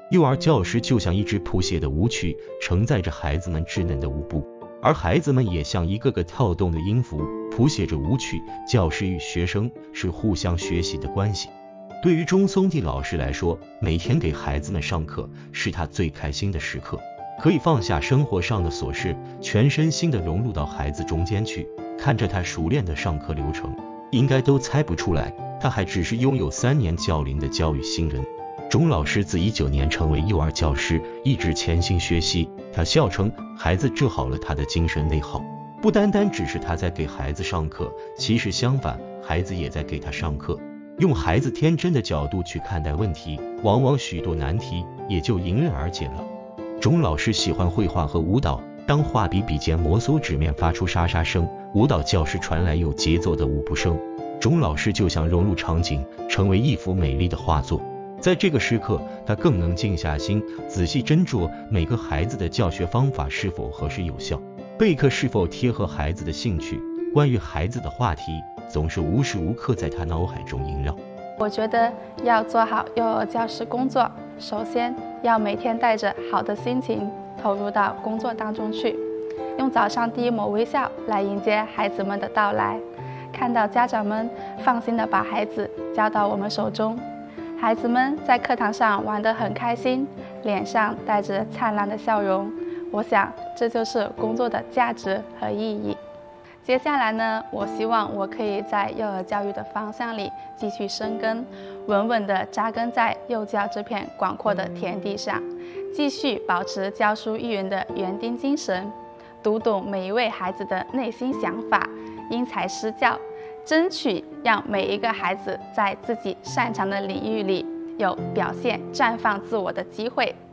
幼儿教师就像一支谱写的舞曲，承载着孩子们稚嫩的舞步，而孩子们也像一个个跳动的音符，谱写着舞曲。教师与学生是互相学习的关系。对于钟松娣老师来说，每天给孩子们上课是他最开心的时刻，可以放下生活上的琐事，全身心地融入到孩子中间去。看着他熟练的上课流程，应该都猜不出来，他还只是拥有3年教龄的教育新人。钟老师自19年成为幼儿教师，一直潜心学习。他笑称，孩子治好了他的精神内耗，不单单只是他在给孩子上课，其实相反，孩子也在给他上课。用孩子天真的角度去看待问题，往往许多难题也就迎刃而解了。钟老师喜欢绘画和舞蹈，当画笔笔尖摩挲纸面发出沙沙声，舞蹈教室传来有节奏的舞步声，钟老师就像融入场景，成为一幅美丽的画作。在这个时刻，他更能静下心，仔细斟酌每个孩子的教学方法是否合适有效，备课是否贴合孩子的兴趣。关于孩子的话题，总是无时无刻在他脑海中萦绕。 我觉得要做好幼儿教师工作，首先要每天带着好的心情投入到工作当中去，用早上第一抹微笑来迎接孩子们的到来，看到家长们放心地把孩子交到我们手中，孩子们在课堂上玩得很开心，脸上带着灿烂的笑容，我想这就是工作的价值和意义。接下来呢，我希望我可以在幼儿教育的方向里继续深耕，稳稳地扎根在幼教这片广阔的田地上，继续保持教书育人的园丁精神，读懂每一位孩子的内心想法，因材施教，争取让每一个孩子在自己擅长的领域里有表现、绽放自我的机会。